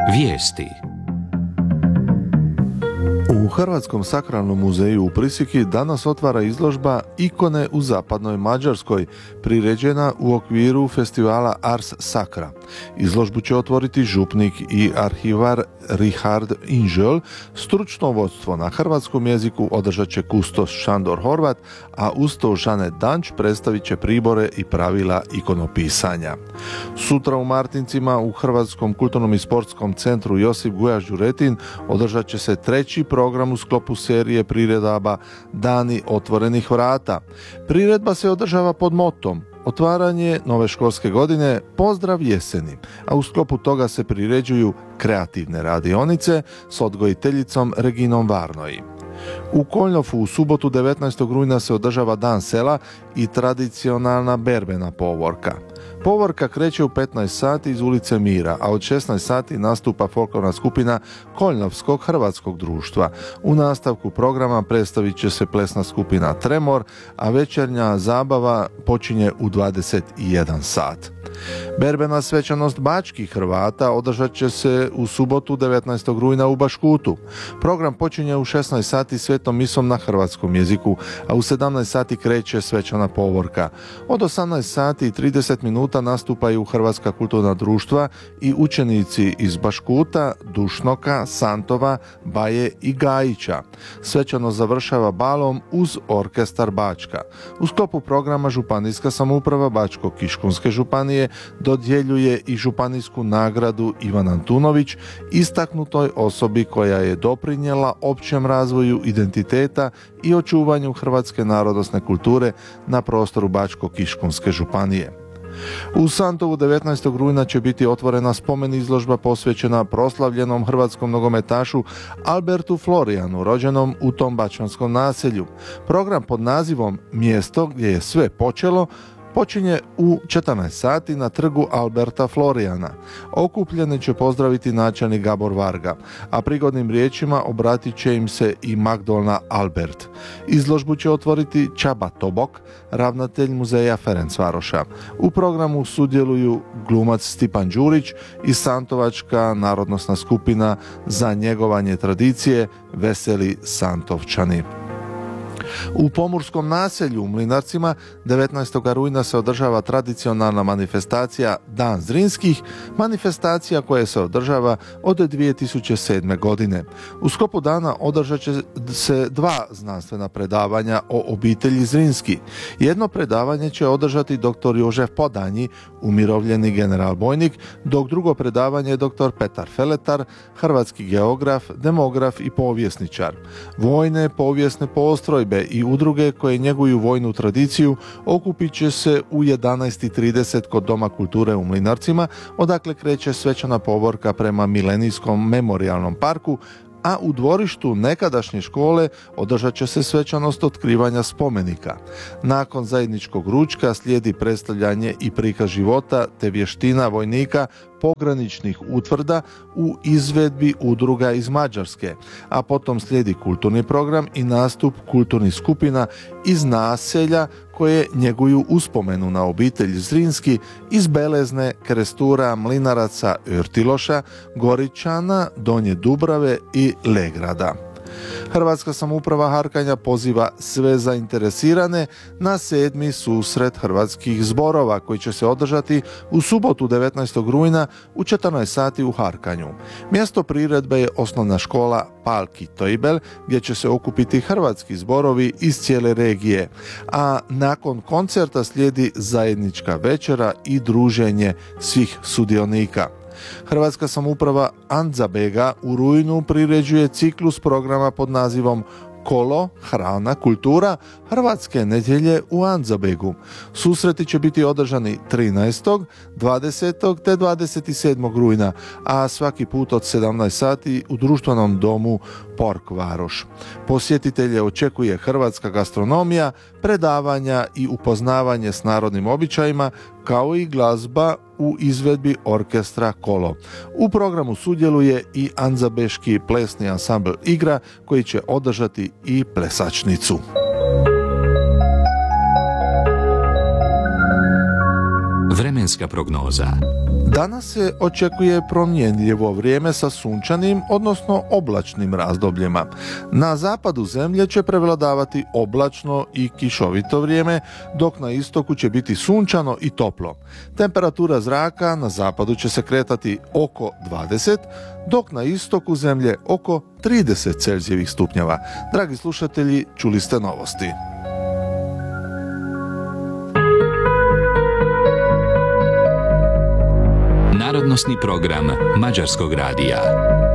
Vijesti. U Hrvatskom sakralnom muzeju u Prisiki danas otvara izložba Ikone u zapadnoj Mađarskoj, priređena u okviru festivala Ars Sacra. Izložbu će otvoriti župnik i arhivar Richard Inžel, stručno vodstvo na hrvatskom jeziku održat će kustos Šandor Horvat, a uz to Žane Danč predstavit će pribore i pravila ikonopisanja. Sutra u Martincima u Hrvatskom kulturnom i sportskom centru Josip Gujaš Đuretin održat će se treći program u sklopu serije priredaba Dani otvorenih vrata. Priredba se održava pod motom otvaranje nove školske godine, pozdrav jeseni, a u sklopu toga se priređuju kreativne radionice s odgojiteljicom Reginom Varnoji. U Koljnofu u subotu 19. rujna se održava Dan sela i tradicionalna berbena povorka. Povorka kreće u 15 sati iz ulice Mira, a od 16 sati nastupa folklorna skupina Koljnovskog hrvatskog društva. U nastavku programa predstavit će se plesna skupina Tremor, a večernja zabava počinje u 21 sat. Berbena svečanost bačkih Hrvata održat će se u subotu 19. rujna u Baškutu. Program počinje u 16 sati svetom misom na hrvatskom jeziku, a u 17 sati kreće svečana povorka. Od 18 sati i 30 minuta nastupaju Hrvatska kulturna društva i učenici iz Baškuta, Dušnoka, Santova, Baje i Gajića. Svečano završava balom uz orkestar Bačka. U sklopu programa Županijska samouprava Bačko-Kiškunske županije dodjeljuje i županijsku nagradu Ivan Antunović, istaknutoj osobi koja je doprinijela općem razvoju identiteta i očuvanju hrvatske narodosne kulture na prostoru Bačko-Kiškunske županije. U Santovu 19. rujna će biti otvorena spomen izložba posvećena proslavljenom hrvatskom nogometašu Albertu Florijanu, rođenom u tom bačanskom naselju. Program pod nazivom Mjesto gdje je sve počelo počinje u 14 sati na trgu Alberta Florijana. Okupljene će pozdraviti načelnik Gabor Varga, a prigodnim riječima obratit će im se i Magdolna Albert. Izložbu će otvoriti Čaba Tobok, ravnatelj muzeja Ferencvaroša. U programu sudjeluju glumac Stipan Đurić i Santovačka narodnosna skupina za njegovanje tradicije Veseli Santovčani. U Pomurskom naselju u Mlinarcima 19. rujna se održava tradicionalna manifestacija Dan Zrinskih, manifestacija koja se održava od 2007. godine. U sklopu dana održat će se dva znanstvena predavanja o obitelji Zrinski. Jedno predavanje će održati dr. Jožef Podanji, umirovljeni general bojnik, dok drugo predavanje je dr. Petar Feletar, hrvatski geograf, demograf i povjesničar. Vojne povijesne postrojbe i udruge koje njeguju vojnu tradiciju okupit će se u 11:30 kod Doma kulture u Mlinarcima, odakle kreće svečana povorka prema Milenijskom memorijalnom parku, a u dvorištu nekadašnje škole održat će se svečanost otkrivanja spomenika. Nakon zajedničkog ručka slijedi predstavljanje i prikaz života te vještina vojnika pograničnih utvrda u izvedbi udruga iz Mađarske, a potom slijedi kulturni program i nastup kulturnih skupina iz naselja koje njeguju uspomenu na obitelj Zrinski iz Belezne, Krestura, Mlinaraca, Örtiloša, Goričana, Donje Dubrave i Legrada. Hrvatska samouprava Harkanja poziva sve zainteresirane na 7. susret hrvatskih zborova koji će se održati u subotu 19. rujna u 14 sati u Harkanju. Mjesto priredbe je osnovna škola Palki Tojbel gdje će se okupiti hrvatski zborovi iz cijele regije, a nakon koncerta slijedi zajednička večera i druženje svih sudionika. Hrvatska samouprava Andzabega u rujnu priređuje ciklus programa pod nazivom Kolo, hrana, kultura, Hrvatske nedjelje u Andzabegu. Susreti će biti održani 13., 20. te 27. rujna, a svaki put od 17 sati u društvenom domu Pork Varoš. Posjetitelje očekuje hrvatska gastronomija, predavanja i upoznavanje s narodnim običajima, kao i glazba u izvedbi orkestra Kolo. U programu sudjeluje i Andzabeški plesni ansambl Igra koji će održati i plesačnicu. Vremenska prognoza. Danas se očekuje promjenljivo vrijeme sa sunčanim, odnosno oblačnim razdobljima. Na zapadu zemlje će prevladavati oblačno i kišovito vrijeme, dok na istoku će biti sunčano i toplo. Temperatura zraka na zapadu će se kretati oko 20, dok na istoku zemlje oko 30 Celzijevih stupnjeva. Dragi slušatelji, čuli ste novosti. Narodnosni program Mađarskog radija.